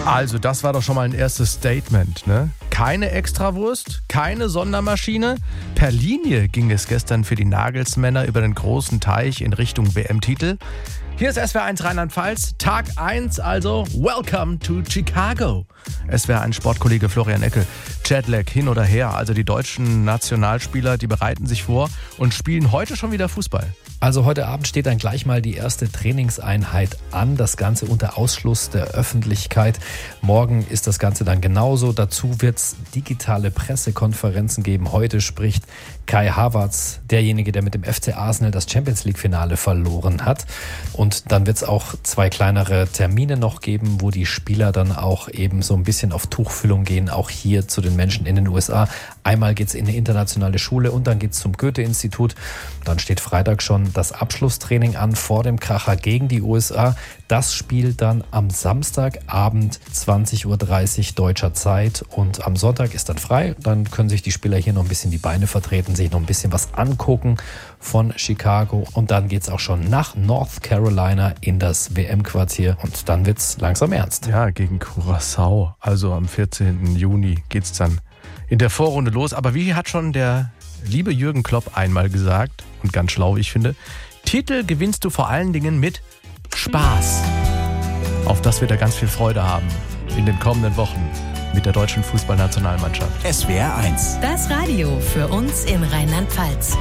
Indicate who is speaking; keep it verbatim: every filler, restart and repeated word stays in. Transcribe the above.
Speaker 1: Also, das war doch schon mal ein erstes Statement, ne? Keine Extrawurst, keine Sondermaschine. Per Linie ging es gestern für die Nagelsmänner über den großen Teich in Richtung W M-Titel. Hier ist S W R eins Rheinland-Pfalz, Tag eins, also Welcome to Chicago. S W R eins Sportkollege Florian Eckel. Jetlag hin oder her, also die deutschen Nationalspieler, die bereiten sich vor und spielen heute schon wieder Fußball.
Speaker 2: Also heute Abend steht dann gleich mal die erste Trainingseinheit an. Das Ganze unter Ausschluss der Öffentlichkeit. Morgen ist das Ganze dann genauso. Dazu wird es digitale Pressekonferenzen geben. Heute spricht Kai Havertz, derjenige, der mit dem F C Arsenal das Champions-League-Finale verloren hat. Und dann wird es auch zwei kleinere Termine noch geben, wo die Spieler dann auch eben so ein bisschen auf Tuchfüllung gehen, auch hier zu den Menschen in den U S A. Einmal geht es in eine internationale Schule und dann geht es zum Goethe-Institut. Dann steht Freitag schon das Abschlusstraining an vor dem Kracher gegen die U S A. Das spielt dann am Samstagabend zwanzig Uhr dreißig deutscher Zeit und am Sonntag ist dann frei. Dann können sich die Spieler hier noch ein bisschen die Beine vertreten, sich noch ein bisschen was angucken von Chicago und dann geht's auch schon nach North Carolina in das W M-Quartier und dann wird's langsam ernst.
Speaker 1: Ja, gegen Curaçao, also am vierzehnten Juni geht's dann in der Vorrunde los. Aber wie hat schon der liebe Jürgen Klopp einmal gesagt, und ganz schlau, wie ich finde, Titel gewinnst du vor allen Dingen mit Spaß. Auf das wird er ganz viel Freude haben in den kommenden Wochen mit der deutschen Fußballnationalmannschaft.
Speaker 3: S W R eins.
Speaker 4: Das Radio für uns in Rheinland-Pfalz.